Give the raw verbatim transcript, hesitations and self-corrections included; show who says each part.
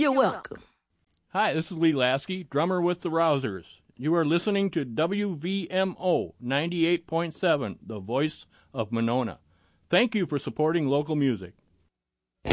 Speaker 1: You're welcome.
Speaker 2: Hi, this is Lee Lasky, drummer with the Rousers. You are listening to W V M O ninety-eight point seven, the voice of Monona. Thank you for supporting local music.